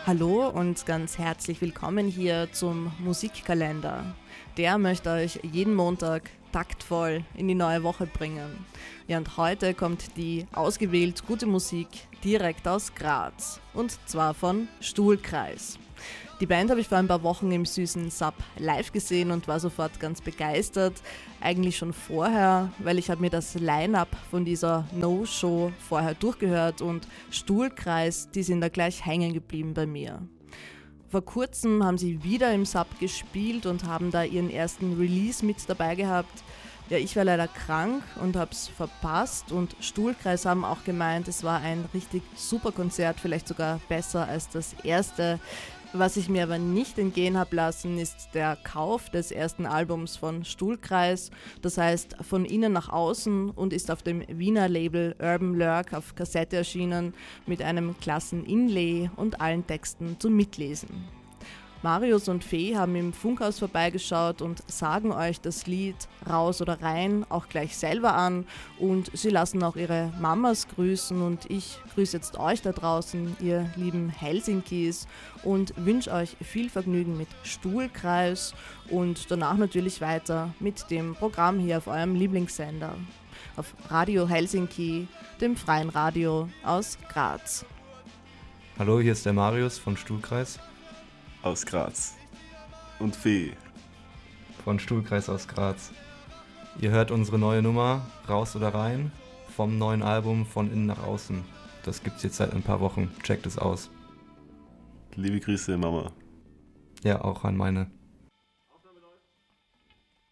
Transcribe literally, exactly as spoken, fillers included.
Hallo und ganz herzlich willkommen hier zum Musikkalender. Der möchte euch jeden Montag taktvoll in die neue Woche bringen. Ja, und heute kommt die ausgewählt gute Musik direkt aus Graz. Und zwar von Stuhlkreis. Die Band habe ich vor ein paar Wochen im süßen Sub live gesehen und war sofort ganz begeistert. Eigentlich schon vorher, weil ich habe mir das Line-Up von dieser No-Show vorher durchgehört und Stuhlkreis, die sind da gleich hängen geblieben bei mir. Vor kurzem haben sie wieder im Sub gespielt und haben da ihren ersten Release mit dabei gehabt. Ja, ich war leider krank und hab's verpasst und Stuhlkreis haben auch gemeint, es war ein richtig super Konzert, vielleicht sogar besser als das erste. Was ich mir aber nicht entgehen habe lassen, ist der Kauf des ersten Albums von Stuhlkreis. Das heißt von innen nach außen und ist auf dem Wiener Label Urban Lurk auf Kassette erschienen mit einem klassen Inlay und allen Texten zum Mitlesen. Marius und Fee haben im Funkhaus vorbeigeschaut und sagen euch das Lied Raus oder Rein auch gleich selber an und sie lassen auch ihre Mamas grüßen und ich grüße jetzt euch da draußen, ihr lieben Helsinkis, und wünsche euch viel Vergnügen mit Stuhlkreis und danach natürlich weiter mit dem Programm hier auf eurem Lieblingssender, auf Radio Helsinki, dem freien Radio aus Graz. Hallo, hier ist der Marius von Stuhlkreis. Aus Graz. Und Fee. Von Stuhlkreis aus Graz. Ihr hört unsere neue Nummer, Raus oder Rein, vom neuen Album Von innen nach außen. Das gibt's jetzt seit ein paar Wochen. Checkt es aus. Liebe Grüße, Mama. Ja, auch an meine.